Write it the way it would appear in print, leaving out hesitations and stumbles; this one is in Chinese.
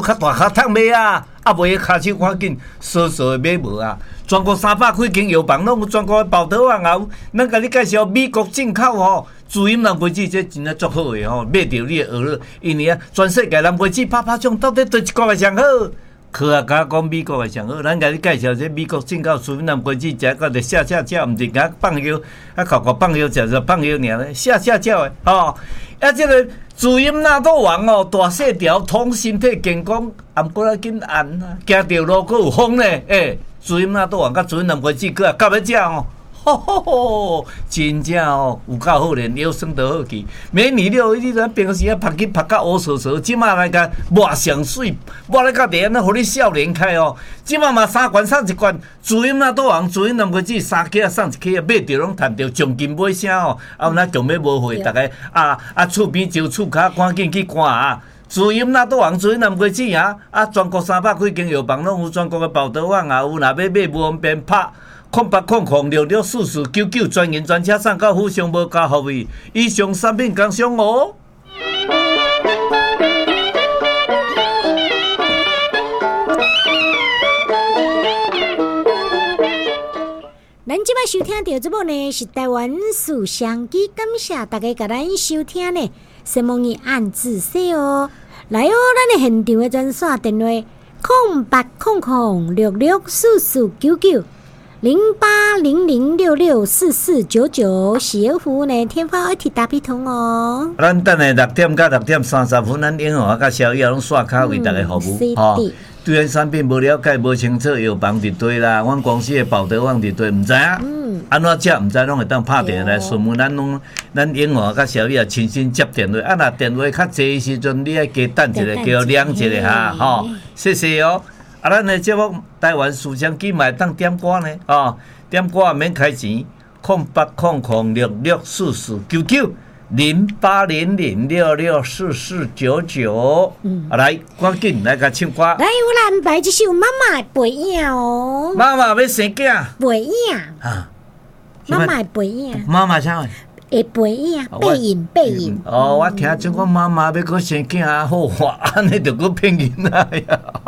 较大较烫买啊，啊袂骹手赶紧扫扫的买无啊。全国300几间药房拢有全国的宝德王啊，咱甲你介绍美国进口吼。自饮蓝莓汁这真正足好的吼，买着你会学了，因为啊，全世界蓝莓汁拍奖，到底对一国的上好？科学家讲美国的上好，咱甲你介绍这美国进口自饮蓝莓汁，食到着下，毋是甲放药，啊靠放药食着放药尔咧，下的吼。啊，这个自饮纳豆王哦，大细条，通身体健康，啊，毋过来紧按啊，行着路佫有风咧，自饮纳豆王甲自饮蓝莓汁佫啊，夹要食哦。吼，真正哦，有够好咧，腰酸得好去。每年了，你咱平时啊拍到乌糟糟，即马来甲抹上水，抹来到地安尼，互你少年开哦。即马嘛3罐送1罐，自饮啊，倒行自饮蓝莓汁3克送1克，买着拢赚着奖金买啥哦？啊，咱强要无货，大家厝边招厝骹，赶紧去看啊！自饮那倒行，自饮蓝莓汁啊！全国300几间药房拢有，全国的宝德网也有，若要买无方便拍。0800664499专员专车送到府上无加服务，以上产品工商哦。 咱即摆收听到节目呢是台湾思想机，感谢大家甲咱收听呢，希望你按字写哦。来哦，咱的现场的专线电话0800664499。0800664499，喜悦服务呢，天发一体大批通哦。 咱等下6点到6点30分，咱永和甲宵夜拢刷卡为大家服务。对咱产品无了解、无清楚，药房伫对啦，阮公司的宝德网伫对，毋知影。安怎食毋知，拢会当拍电话来询问咱永和甲宵夜亲身接电话。若电话较济的时阵，你爱加等一下，叫量一下哈，吼，谢谢哦。咱的节目台湾思想机嘛会当点歌呢，点歌也免开钱，0800664499，0800664499。来，赶紧来甲唱歌。 来，我来安排一首妈妈的背影哦。 妈妈要生囝。 背影。妈妈的背影。 妈妈啥个？ 会背影，背影。 我听讲妈妈要搁生囝好话，安尼就搁骗人啦呀。